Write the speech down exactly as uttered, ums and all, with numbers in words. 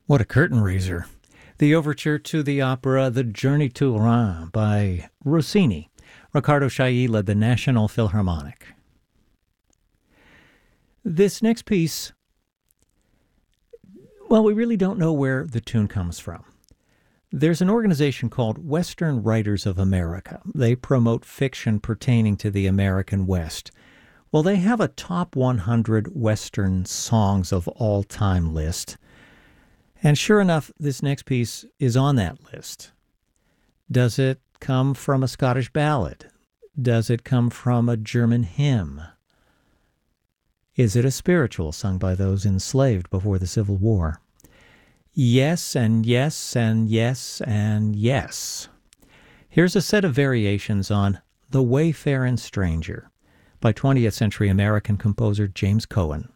What a curtain raiser. The overture to the opera The Journey to Rouen by Rossini. Riccardo Chailly led the National Philharmonic. This next piece, well, we really don't know where the tune comes from. There's an organization called Western Writers of America. They promote fiction pertaining to the American West. Well, they have a top one hundred Western songs of all time list. And sure enough, this next piece is on that list. Does it come from a Scottish ballad? Does it come from a German hymn? Is it a spiritual sung by those enslaved before the Civil War? Yes, and yes, and yes, and yes. Here's a set of variations on The Wayfaring Stranger by twentieth century American composer James Cohen.